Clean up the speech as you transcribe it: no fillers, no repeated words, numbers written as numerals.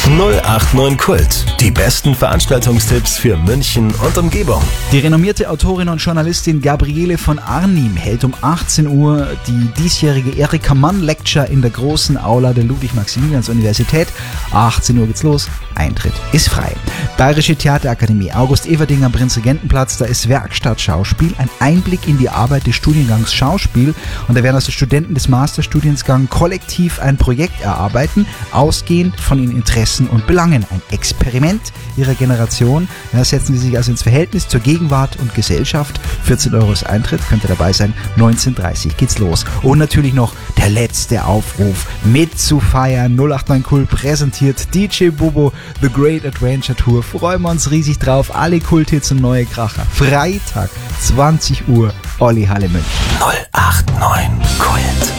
089 Kult. Die besten Veranstaltungstipps für München und Umgebung. Die renommierte Autorin und Journalistin Gabriele von Arnim hält um 18 Uhr die diesjährige Erika Mann Lecture in der großen Aula der Ludwig-Maximilians-Universität. 18 Uhr geht's los. Eintritt ist frei. Bayerische Theaterakademie, August Everding am Prinzregentenplatz, da ist Werkstatt Schauspiel, ein Einblick in die Arbeit des Studiengangs Schauspiel, und da werden also Studenten des Masterstudiengangs kollektiv ein Projekt erarbeiten, ausgehend von ihren Interessen und Belangen. Ein Experiment ihrer Generation. Da setzen sie sich also ins Verhältnis zur Gegenwart und Gesellschaft. 14 € ist Eintritt, könnt ihr dabei sein. 19:30 Uhr geht's los. Und natürlich noch der letzte Aufruf, mitzufeiern. 089 Kult präsentiert DJ Bobo The Great Adventure Tour. Freuen wir uns riesig drauf. Alle Kulthits und neue Kracher. Freitag, 20 Uhr, Olli Halle München. 089 Kult.